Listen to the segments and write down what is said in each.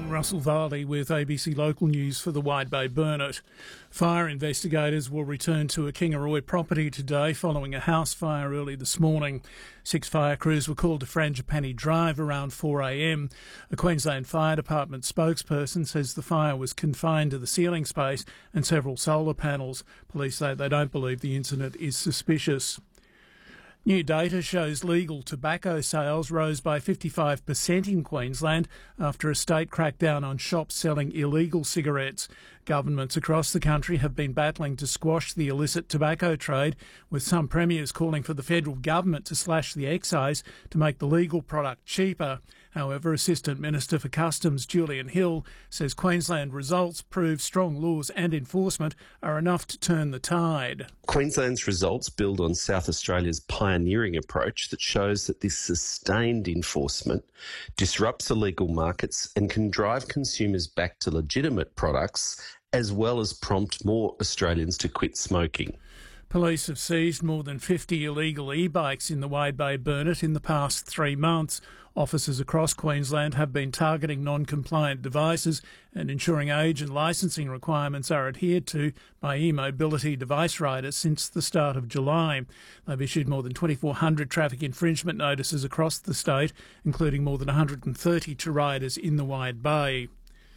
Russell Varley with ABC Local News for the Wide Bay Burnett. Fire investigators will return to a Kingaroy property today following a house fire early this morning. 6 fire crews were called to Frangipani Drive around 4 a.m. A Queensland Fire Department spokesperson says the fire was confined to the ceiling space and several solar panels. Police say they don't believe the incident is suspicious. New data shows legal tobacco sales rose by 55% in Queensland after a state crackdown on shops selling illegal cigarettes. Governments across the country have been battling to squash the illicit tobacco trade, with some premiers calling for the federal government to slash the excise to make the legal product cheaper. However, Assistant Minister for Customs Julian Hill says Queensland results prove strong laws and enforcement are enough to turn the tide. Queensland's results build on South Australia's pioneering approach that shows that this sustained enforcement disrupts illegal markets and can drive consumers back to legitimate products, as well as prompt more Australians to quit smoking. Police have seized more than 50 illegal e-bikes in the Wide Bay Burnett in the past 3 months. Officers across Queensland have been targeting non-compliant devices and ensuring age and licensing requirements are adhered to by e-mobility device riders since the start of July. They've issued more than 2,400 traffic infringement notices across the state, including more than 130 to riders in the Wide Bay.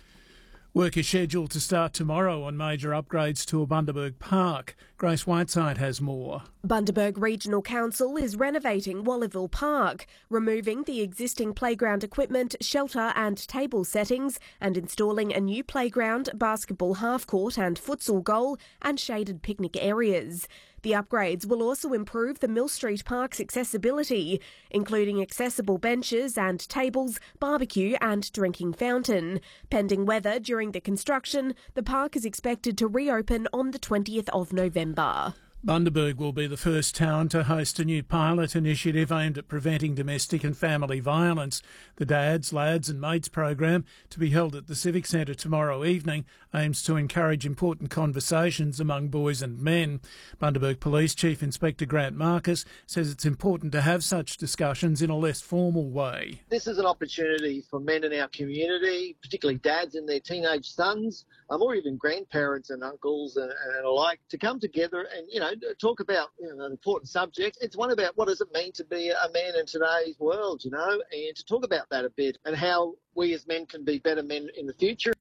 Work is scheduled to start tomorrow on major upgrades to Bundaberg Park. Grace Whiteside has more. Bundaberg Regional Council is renovating Wallerville Park, removing the existing playground equipment, shelter and table settings, and installing a new playground, basketball half-court and futsal goal, and shaded picnic areas. The upgrades will also improve the Mill Street Park's accessibility, including accessible benches and tables, barbecue and drinking fountain. Pending weather during the construction, the park is expected to reopen on the 20th of November. Bundaberg will be the first town to host a new pilot initiative aimed at preventing domestic and family violence. The Dads, Lads and Mates program, to be held at the Civic Centre tomorrow evening, aims to encourage important conversations among boys and men. Bundaberg Police Chief Inspector Grant Marcus says it's important to have such discussions in a less formal way. This is an opportunity for men in our community, particularly dads and their teenage sons, or even grandparents and uncles and alike, to come together and, talk about an important subject. It's one about what does it mean to be a man in today's world, and to talk about that a bit and how we as men can be better men in the future.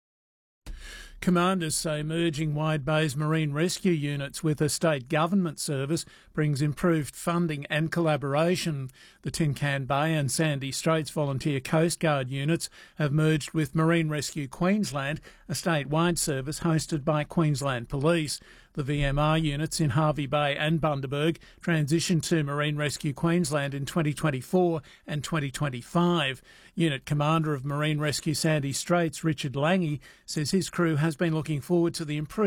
Commanders say merging Wide Bay's marine rescue units with a state government service brings improved funding and collaboration. The Tin Can Bay and Sandy Straits Volunteer Coast Guard units have merged with Marine Rescue Queensland, a statewide service hosted by Queensland Police. The VMR units in Hervey Bay and Bundaberg transitioned to Marine Rescue Queensland in 2024 and 2025. Unit Commander of Marine Rescue Sandy Straits, Richard Lange, says his crew has been looking forward to the improved